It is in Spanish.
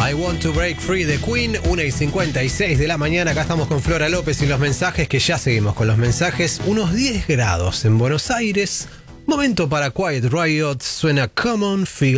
I Want to Break Free de Queen, 1:56 de la mañana. Acá estamos con Flora López y los mensajes, que ya seguimos con los mensajes. Unos 10 grados en Buenos Aires. Momento para Quiet Riot. Suena Common Feel.